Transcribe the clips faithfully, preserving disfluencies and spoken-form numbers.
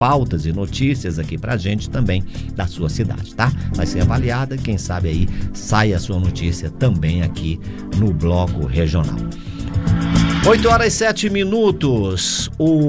pautas e notícias aqui pra gente também da sua cidade, tá? Vai ser avaliada, quem sabe aí sai a sua notícia também aqui no Bloco Regional. oito horas e sete minutos.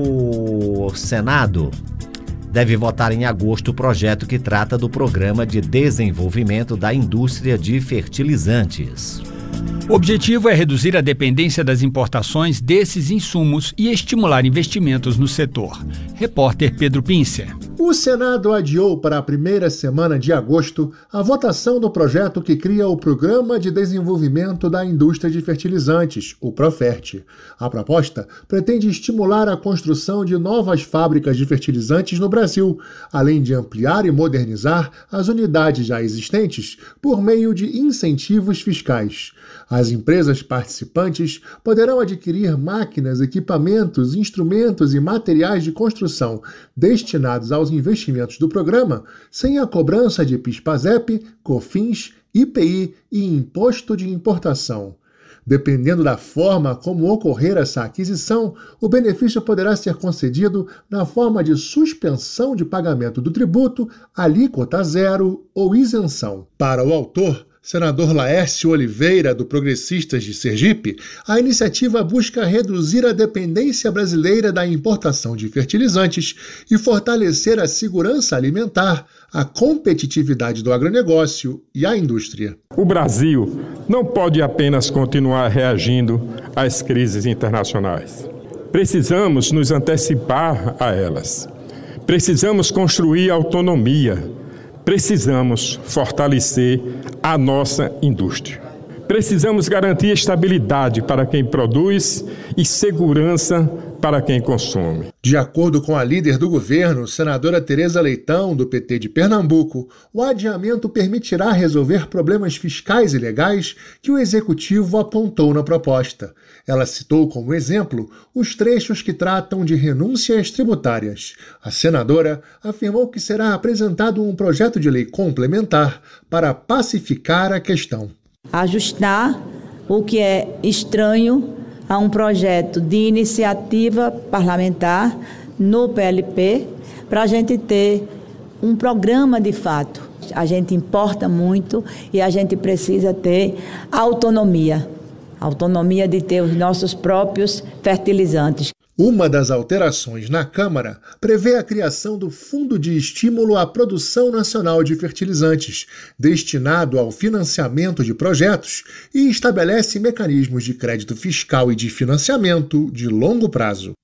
O Senado deve votar em agosto o projeto que trata do Programa de Desenvolvimento da Indústria de Fertilizantes. O objetivo é reduzir a dependência das importações desses insumos e estimular investimentos no setor. Repórter Pedro Pincer. O Senado adiou para a primeira semana de agosto a votação do projeto que cria o Programa de Desenvolvimento da Indústria de Fertilizantes, o PROFERT. A proposta pretende estimular a construção de novas fábricas de fertilizantes no Brasil, além de ampliar e modernizar as unidades já existentes por meio de incentivos fiscais. As empresas participantes poderão adquirir máquinas, equipamentos, instrumentos e materiais de construção destinados aos investimentos do programa sem a cobrança de PIS/PASEP, COFINS, I P I e Imposto de Importação. Dependendo da forma como ocorrer essa aquisição, o benefício poderá ser concedido na forma de suspensão de pagamento do tributo, alíquota zero ou isenção. Para o autor, senador Laércio Oliveira, do Progressistas de Sergipe, a iniciativa busca reduzir a dependência brasileira da importação de fertilizantes e fortalecer a segurança alimentar, a competitividade do agronegócio e a indústria. O Brasil não pode apenas continuar reagindo às crises internacionais. Precisamos nos antecipar a elas. Precisamos construir autonomia. Precisamos fortalecer a nossa indústria. Precisamos garantir estabilidade para quem produz e segurança para quem consome. De acordo com a líder do governo, senadora Tereza Leitão, do P T de Pernambuco, o adiamento permitirá resolver problemas fiscais e legais que o executivo apontou na proposta. Ela citou como exemplo os trechos que tratam de renúncias tributárias. A senadora afirmou que será apresentado um projeto de lei complementar para pacificar a questão. Ajustar o que é estranho a um projeto de iniciativa parlamentar no P L P, para a gente ter um programa de fato. A gente importa muito e a gente precisa ter autonomia, autonomia de ter os nossos próprios fertilizantes. Uma das alterações na Câmara prevê a criação do Fundo de Estímulo à Produção Nacional de Fertilizantes, destinado ao financiamento de projetos, e estabelece mecanismos de crédito fiscal e de financiamento de longo prazo.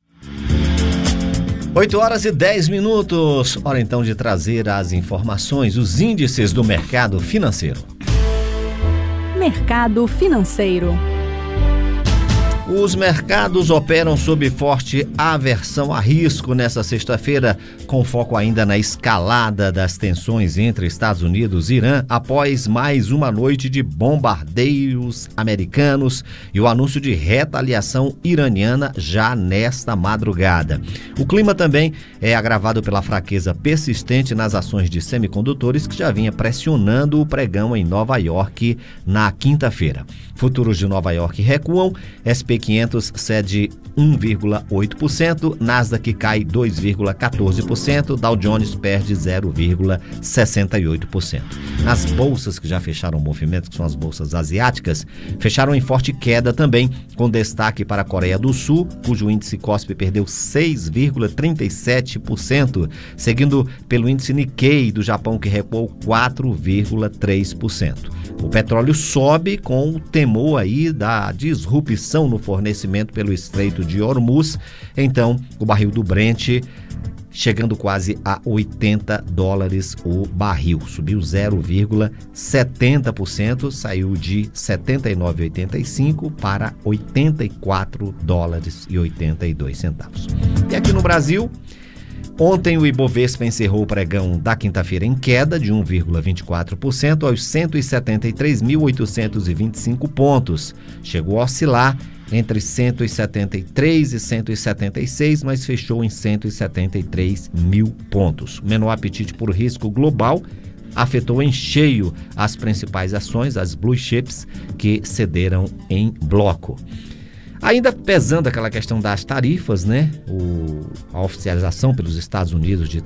oito horas e dez minutos. Hora então de trazer as informações, os índices do mercado financeiro. Mercado financeiro. Os mercados operam sob forte aversão a risco nesta sexta-feira, com foco ainda na escalada das tensões entre Estados Unidos e Irã, após mais uma noite de bombardeios americanos e o anúncio de retaliação iraniana já nesta madrugada. O clima também é agravado pela fraqueza persistente nas ações de semicondutores, que já vinha pressionando o pregão em Nova York na quinta-feira. Futuros de Nova York recuam, S P quinhentos cede um vírgula oito por cento, Nasdaq cai dois vírgula quatorze por cento, Dow Jones perde zero vírgula sessenta e oito por cento. Nas bolsas que já fecharam o movimento, que são as bolsas asiáticas, fecharam em forte queda também, com destaque para a Coreia do Sul, cujo índice Kospi perdeu seis vírgula trinta e sete por cento, seguindo pelo índice Nikkei do Japão, que recuou quatro vírgula três por cento. O petróleo sobe com o temor aí da disrupção no fornecimento pelo Estreito de Hormuz. Então, o barril do Brent chegando quase a oitenta dólares o barril. Subiu zero vírgula setenta por cento, saiu de setenta e nove vírgula oitenta e cinco para oitenta e quatro dólares e oitenta e dois centavos. E aqui no Brasil, ontem o Ibovespa encerrou o pregão da quinta-feira em queda de um vírgula vinte e quatro por cento aos cento e setenta e três mil oitocentos e vinte e cinco pontos. Chegou a oscilar entre cento e setenta e três e cento e setenta e seis, mas fechou em cento e setenta e três mil pontos. O menor apetite por risco global afetou em cheio as principais ações, as blue chips, que cederam em bloco. Ainda pesando aquela questão das tarifas, né? O, a oficialização pelos Estados Unidos de